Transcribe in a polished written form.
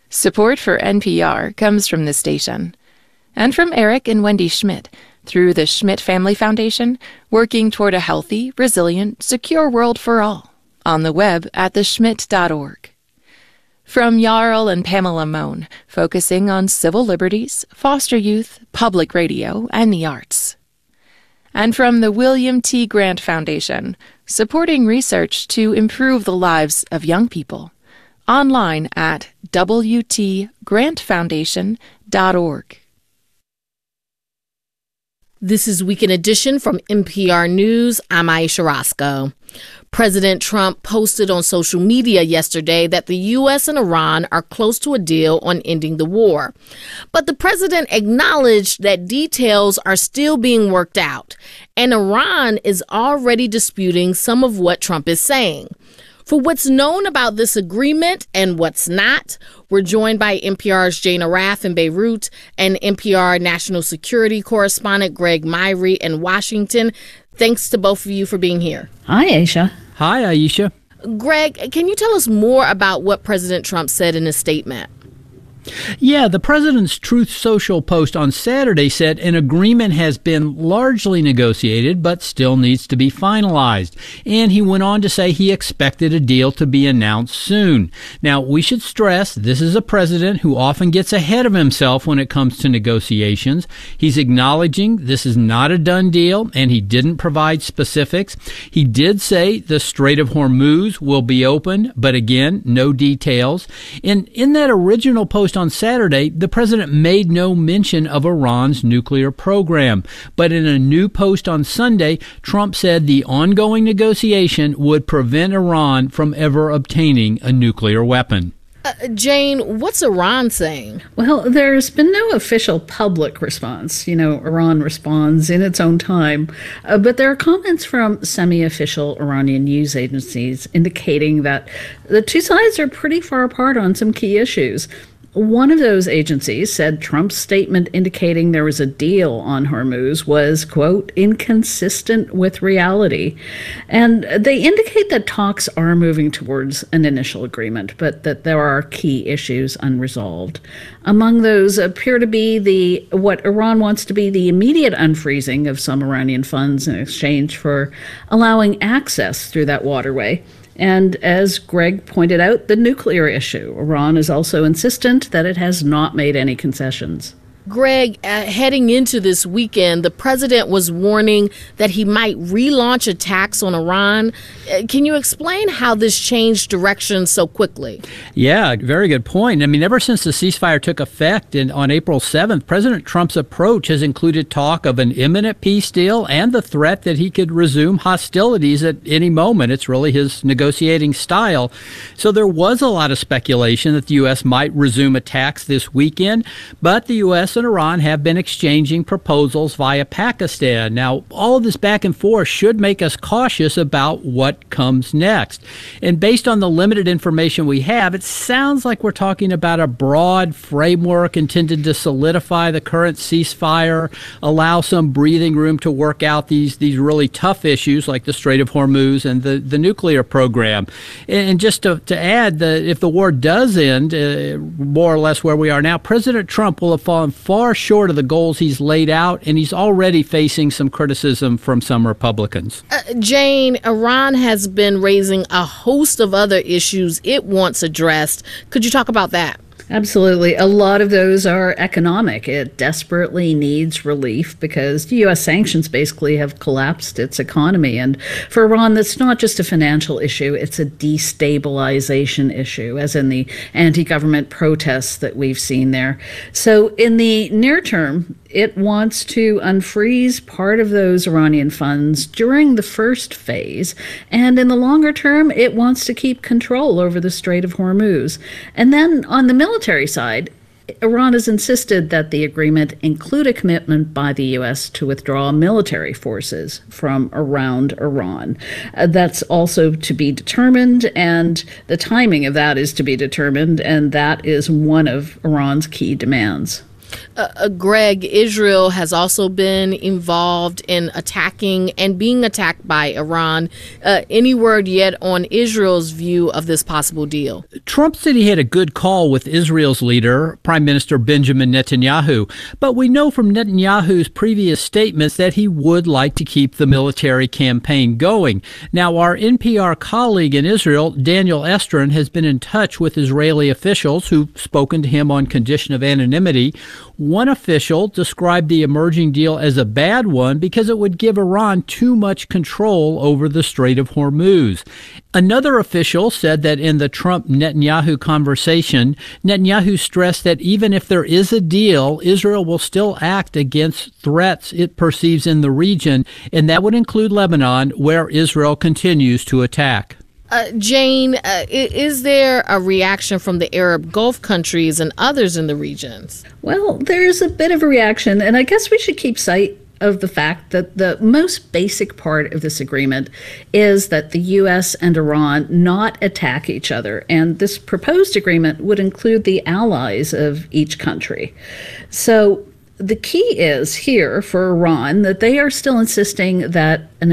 Support for NPR comes from this station and from Eric and Wendy Schmidt through the Schmidt Family Foundation, working toward a healthy, resilient, secure world for all. On the web at theschmidt.org. From Jarl and Pamela Mohn, focusing on civil liberties, foster youth, public radio, and the arts. And from the William T. Grant Foundation, supporting research to improve the lives of young people. Online at wtgrantfoundation.org. This is Weekend Edition from NPR News. I'm Aisha Roscoe. President Trump posted on social media yesterday that the U.S. and Iran are close to a deal on ending the war. But the president acknowledged that details are still being worked out, and Iran is already disputing some of what Trump is saying. For what's known about this agreement and what's not, we're joined by NPR's Jane Arraf in Beirut and NPR national security correspondent Greg Myrie in Washington. Thanks to both of you for being here. Hi, Aisha. Hi, Aisha. Greg, can you tell us more about what President Trump said in his statement? Yeah, the president's Truth Social post on Saturday said an agreement has been largely negotiated, but still needs to be finalized. And he went on to say he expected a deal to be announced soon. Now, we should stress this is a president who often gets ahead of himself when it comes to negotiations. He's acknowledging this is not a done deal, and he didn't provide specifics. He did say the Strait of Hormuz will be open, but again, no details. And in that original post on Saturday, the president made no mention of Iran's nuclear program. But in a new post on Sunday, Trump said the ongoing negotiation would prevent Iran from ever obtaining a nuclear weapon. Jane, what's Iran saying? Well, there's been no official public response. Iran responds in its own time. But there are comments from semi-official Iranian news agencies indicating that the two sides are pretty far apart on some key issues. One of those agencies said Trump's statement indicating there was a deal on Hormuz was, quote, inconsistent with reality. And they indicate that talks are moving towards an initial agreement, but that there are key issues unresolved. Among those appear to be what Iran wants to be the immediate unfreezing of some Iranian funds in exchange for allowing access through that waterway. And as Greg pointed out, the nuclear issue. Iran is also insistent that it has not made any concessions. Greg, heading into this weekend, the president was warning that he might relaunch attacks on Iran. Can you explain how this changed direction so quickly? Yeah, very good point. Ever since the ceasefire took effect on April 7th, President Trump's approach has included talk of an imminent peace deal and the threat that he could resume hostilities at any moment. It's really his negotiating style. So there was a lot of speculation that the U.S. might resume attacks this weekend, but the U.S. and Iran have been exchanging proposals via Pakistan. Now, all of this back and forth should make us cautious about what comes next. And based on the limited information we have, it sounds like we're talking about a broad framework intended to solidify the current ceasefire, allow some breathing room to work out these really tough issues like the Strait of Hormuz and the nuclear program. And just to add, if the war does end, more or less where we are now, President Trump will have fallen far short of the goals he's laid out, and he's already facing some criticism from some Republicans. Jane, Iran has been raising a host of other issues it wants addressed. Could you talk about that? Absolutely. A lot of those are economic. It desperately needs relief because U.S. sanctions basically have collapsed its economy. And for Iran, that's not just a financial issue, it's a destabilization issue, as in the anti-government protests that we've seen there. So in the near term, it wants to unfreeze part of those Iranian funds during the first phase. And in the longer term, it wants to keep control over the Strait of Hormuz. And then on the military side, Iran has insisted that the agreement include a commitment by the U.S. to withdraw military forces from around Iran. That's also to be determined, and the timing of that is to be determined, and that is one of Iran's key demands. Greg, Israel has also been involved in attacking and being attacked by Iran. Any word yet on Israel's view of this possible deal? Trump said he had a good call with Israel's leader, Prime Minister Benjamin Netanyahu. But we know from Netanyahu's previous statements that he would like to keep the military campaign going. Now, our NPR colleague in Israel, Daniel Estrin, has been in touch with Israeli officials who've spoken to him on condition of anonymity. One official described the emerging deal as a bad one because it would give Iran too much control over the Strait of Hormuz. Another official said that in the Trump-Netanyahu conversation, Netanyahu stressed that even if there is a deal, Israel will still act against threats it perceives in the region, and that would include Lebanon, where Israel continues to attack. Jane, is there a reaction from the Arab Gulf countries and others in the regions? Well, there's a bit of a reaction, and I guess we should keep sight of the fact that the most basic part of this agreement is that the U.S. and Iran not attack each other, and this proposed agreement would include the allies of each country. So the key is here for Iran that they are still insisting that an